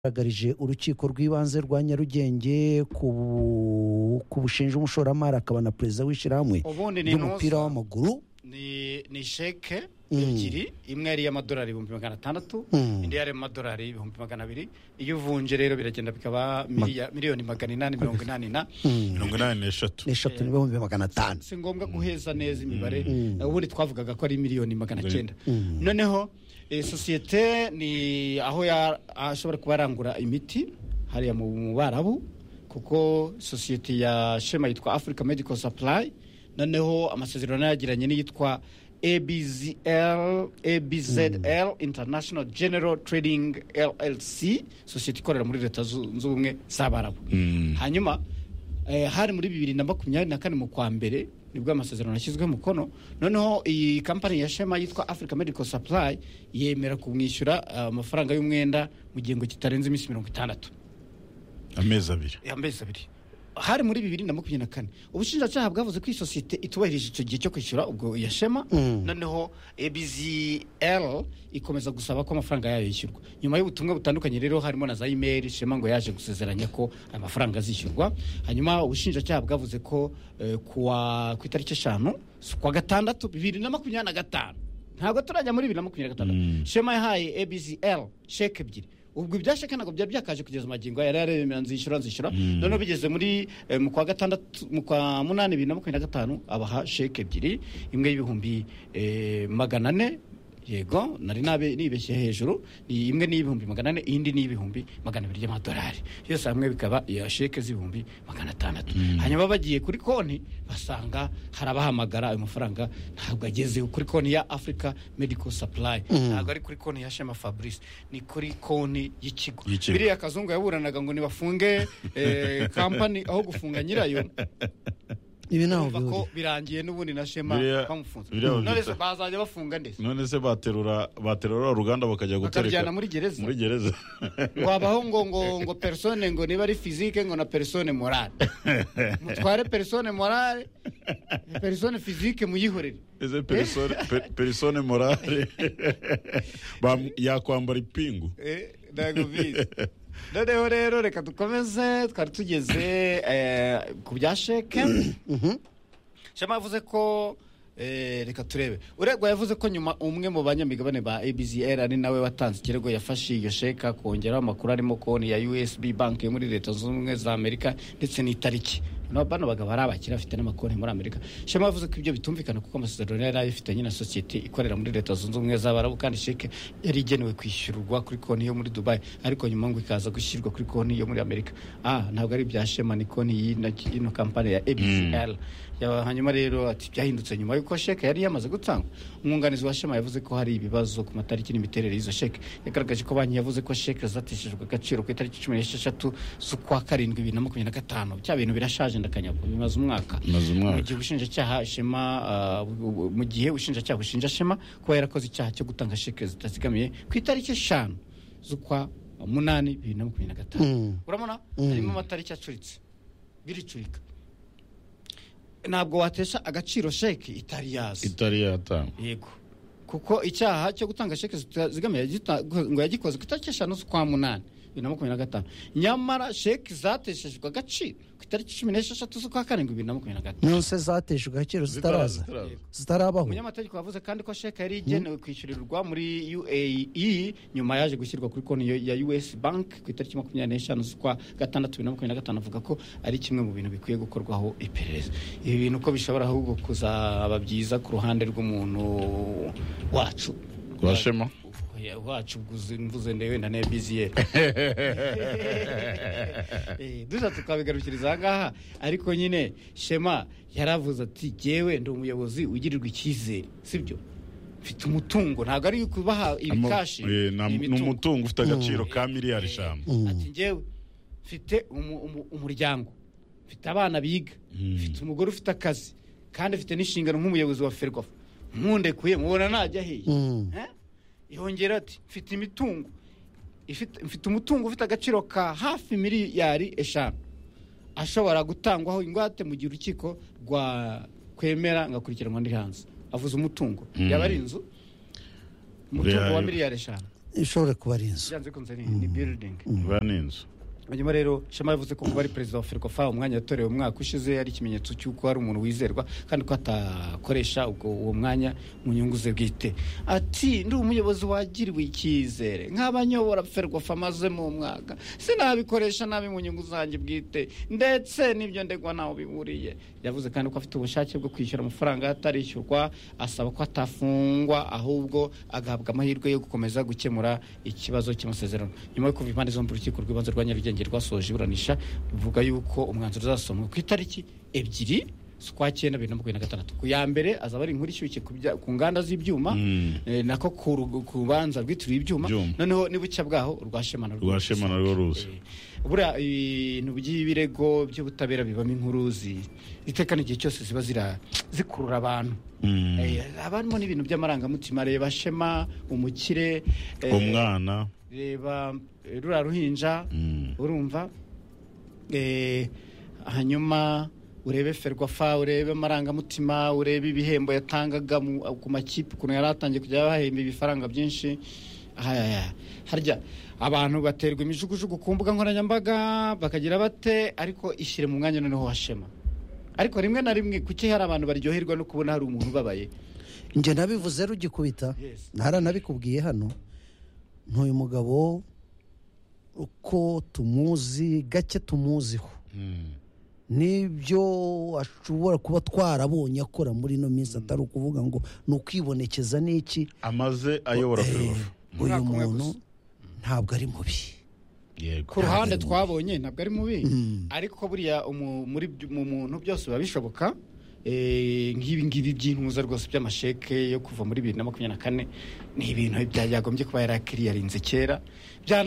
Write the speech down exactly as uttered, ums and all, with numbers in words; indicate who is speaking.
Speaker 1: Agarije urukiko rw'ibanze rwa Nyarugenge ku bushinja umushoramari akaba na perezida w'ishyirahamwe ry'umupira w'amaguru
Speaker 2: ni ni sheke ebyiri imwe yari y'amadolari ibihumbi magana atandatu indi yari y'amadolari ibihumbi magana abiri iyo uvunje rero biragenda bikaba miliyoni magana inani mirongo inani na
Speaker 3: mirongo inani n'eshatu
Speaker 1: n'eshatu n'ibihumbi magana atanu.
Speaker 2: Si ngombwa guheza neza imibare ubundi twavugaga ko ari miliyoni magana cyenda. Noneho sosiyete ni aho ashobora kuba arangura imiti hariya mu Barabu kuko sosiyete ya Shema yitwa Africa Medical Supply. Noneho amasezerano yagiranye n'iyitwa A B Z L A B Z L International General Trading L L C, sosiyete ikorera muri Leta Zunze Ubumwe z'Abarabu. Hanyuma hari muri bibiri na makumyabiri na kane mu kwa mbere nibwo amasezerano yashyizwe mu kono. Noneho iyi company ya Shema yitwa Africa Medical Supply yemera kumwishyura amafaranga y'umwenda mu gihe ngo kitarenze iminsi mirongo itandatu,
Speaker 3: amezi abiri
Speaker 2: amezi abiri hari muri bibiri na makumyabiri na kane. Ubushinjacyaha bwavuze ko isosiyete itubahirije icyo gihe cyo kwishyura ubwo ya Shema. Noneho A B Z L ikomeza gusaba ko amafaranga yayo yishyurwa. Nyuma y'ubutumwa butandukanye rero harimo na za email Shema ngo yaje gusezeranya ko amafaranga azishyurwa. Hanyuma ubushinjacyaha bwavuze ko eh, kuwa ku itariki eshanu kwa gatandatu bibiri na makumyabiri na gatanu, ntabwo turajya muri bibiri na makumyabiri na gatandatu, mm. Shema yahaye A B Z L sheke ebyiri. Ubwo ibyashaka ntabwo byari byakaje kugeza magingo yari yaremera nzishyura nzishyura mm. None bigeze muri eh, mu kwa gatandatu mu kwa munani bibiri na makumyabiri na gatanu abaha sheke ebyiri, imwe y'ibihumbi eh, magana ane, yego nari nabe nibeshye hejuru, imwe ni ibihumbi magana ane indi ni ibihumbi magana abiri y'amadolari, yose hamwe bikaba ya sheke z'ibihumbi magana atandatu. mm. Hanyuma bagiye kuri konti basanga harabahamagara ayo mafaranga ntabwo ageze kuri konti ya Africa Medical Supply, mm. ntabwo ari kuri konti ya Shema Fabrice, ni kuri konti y'ikigo. Biriya kazungu yaburanaga ngo nibafunge eh, company aho gufunga nyirayo.
Speaker 1: Ibi naho
Speaker 2: ko birangiye n'ubundi na Shema bamufunze. None se bazajya bafunga ndetse.
Speaker 3: None se baterura baterura uruganda bakajya gutereka.
Speaker 2: Bakajyana muri gereza.
Speaker 3: Muri gereza.
Speaker 2: Wabaho ngo ngo ngo persone ngo niba ari physique ngo na persone morale. Mutware persone morale, persone physique muyihorere.
Speaker 3: Eze persone persone morale. Bam yakwambara ipingu.
Speaker 2: Eh, ndago bize. Noneho rero reka dukomeze, twari tugeze ku bya sheke. Shema yavuze ko reka turebe uregwa yavuze ko nyuma umwe mu banyamigabane ba A B Z L ari nawe watanze ikirego yafashe iyo sheka kongera amakuru arimo konti ya U S B bank yo muri Leta Zunze Ubumwe za Amerika ndetse n'itariki. No bano bagabo ari abakira afite n'amakonti muri Amerika. Shema yavuze ko ibyo bitumvikana kuko amasezerano yari afitanye na sosiyete ikorera muri Leta Zunze Ubumwe z'Abarabu kandi sheke yari igenewe kwishyurwa kuri konti yo muri Dubai, ariko nyuma ngo ikaza gushyirwa kuri konti yo muri Amerika. Ah, ntabwo ari bya Shema, ni konti y'ino company ya A B Z L. Mm. Hanyuma rero ati byahindutse nyuma yuko sheke yari yamaze gutangwa. Umwunganizi wa Shema yavuze ko hari ibibazo ku matariki n'imiterere y'izo sheke. Yagaragaje ko banki yavuze ko sheke zatishijwe agaciro ku itariki cumi n'esheshatu z'ukwa karindwi bibiri na makumyabiri na gatanu. Cya bintu birashaje ndakanyabwo bimaze umwaka. Mu gihe ubushinjacyaha Shema mu gihe ubushinjacyaha bushinja Shema kuba yarakoze icyaha cyo gutanga sheke zitazigamiye ku itariki eshanu z'ukwa munani bibiri na makumyabiri na gatanu. Urabona harimo amatariki acuritse biricurika. Ntabwo watesha agaciro sheke itari yazi
Speaker 3: itari yatanga,
Speaker 2: yego, kuko icyaha cyo gutanga sheke zigamiye ngo yagikoze ku itariki eshanu z'ukwa munani bibiri na makumyabiri na gatanu, nyamara sheke zateshejwe agaciro ku itariki cumi n'esheshatu z'ukwa karindwi bibiri na makumyabiri na gatanu.
Speaker 1: Nose zateshejwe agaciro zitaraza zitarabaho.
Speaker 2: Umunyamategeko yavuze kandi ko sheke yari igenewe kwishyurirwa muri U A E nyuma yaje gushyirwa kuri konti ya U S bank ku itariki makumyabiri n'eshanu z'ukwa gatandatu bibiri na makumyabiri na gatanu. Avuga ko ari kimwe mu bintu bikwiye gukorwaho iperereza. Ibi bintu ko bishobora ahubwo kuzaba byiza ku ruhande rw'umuntu wacu
Speaker 3: wa Shema
Speaker 2: wacu mvuze ndewe na A B Z L. Eh, dusa tukabigarukiriza ngaha, ariko nyine Shema yaravuze ati jewe ndi umuyobozi ugirirwa icyizere, sibyo? Mfite umutungo, ntabwo ari kubaha ibikashi,
Speaker 3: n'umutungo ufite agaciro ka miliyari eshanu.
Speaker 2: Ati jewe mfite umuryango, mfite abana biga, mfite umugore ufite akazi, kandi mfite n'inshingano nk'umuyobozi wa Ferwafa. Nkundekuye mubona najya hehe? Eh? Yongera ati mfite imitungo, mfite umutungo ufite agaciro ka hafi miliyari eshanu ashobora gutangwaho ingwate mu gihe urukiko rwa kwemera ngakurikiranwa ndi hanze. Avuze umutungo yaba ari inzu, umutungo wa miliyari eshanu.
Speaker 1: ishobora kuba ari inzu
Speaker 2: byanze kunze ni ni building
Speaker 3: ba n'inzu
Speaker 2: hanyuma rero Shema yavuze ko kuba ari perezida wa Ferwafa umwanya yatorewe umwaka ushize ari ikimenyetso cy'uko ari umuntu wizerwa kandi ko atakoresha ubwo uwo mwanya mu nyungu ze bwite. Ati ndi umuyobozi wagiriwe icyizere nk'abanyobora Ferwafa maze mu mwaka sinabikoresha nabi mu nyungu zanjye bwite ndetse n'ibyo ndegwa naho biburiye. Yavuze kandi ko afite ubushake bwo kwishyura amafaranga atarishyurwa, asaba ko atafungwa ahubwo agahabwa amahirwe yo gukomeza gukemura ikibazo cy'amasezerano. Nyuma yo kuva impande zombi urukiko rw'ibanze rwa Nyarugenge rwasoje iburanisha bivuga yuko umwanzuro uzasomwa ku itariki ebyiri z'ukwa cyenda bibiri na makumyabiri na gatandatu. Ku ya mbere azaba ari inkuru ishyushye ku nganda z'ibyuma
Speaker 3: Mm.
Speaker 2: eh, nako ku rubanza rwitiriwe ibyuma
Speaker 3: Byuma.
Speaker 2: noneho nibucya bwaho urwa Shema na
Speaker 3: rwa Shema na rwo ruzi
Speaker 2: Eh, buriya ibintu by'ibirego by'ubutabera bibamo inkuru zi- zitekana igihe cyose ziba zira zikurura abantu.
Speaker 3: Mm.
Speaker 2: Eh, habamo n'ibintu by'amarangamutima. Reba Shema umukire, eh,
Speaker 3: umwana
Speaker 2: reba eh, rura ruhinja
Speaker 3: Mm.
Speaker 2: urumva, eh, hanyuma urebe Ferwafa, urebe amarangamutima, urebe ibihembo yatangaga mu- ku makipe ukuntu yari atangiye kujya bahemba ibifaranga byinshi. Haya, harya abantu baterwa imijugujugu ku mbuga nkoranyambaga bakagira bate, ariko ishyire mu mwanya noneho wa Shema. Ariko rimwe na rimwe kuki hari abantu baryoherwa no kubona hari umuntu ubabaye.
Speaker 1: njye nabivuze rugikubita
Speaker 2: Yes.
Speaker 1: ntaranabikubwiye hano ntuyu mugabo uko tumuzi gake tumuziho
Speaker 3: Mm.
Speaker 1: n'ibyo ashobora kuba twarabonye akora muri ino minsi atari ukuvuga ngo ni ukwibonekeza n'iki.
Speaker 3: amaze ayobora
Speaker 1: Eh,
Speaker 3: Ferwafa
Speaker 1: uyu
Speaker 2: Umwaka umwe
Speaker 1: muntu
Speaker 2: gusa.
Speaker 1: ntabwo ari mubi.
Speaker 3: yego
Speaker 2: Ku ruhande
Speaker 1: Ntabwo ari
Speaker 2: twabonye ntabwo ari mubi,
Speaker 1: Mm.
Speaker 2: ariko buriya umu- muri by- mu muntu byose biba bishoboka. Eh, nk'ibi ngibi by'intuza rwose by'amasheke yo kuva muri bibiri na makumyabiri na kane ni ibintu byagombye kuba yarakiriyarinze kera. Bya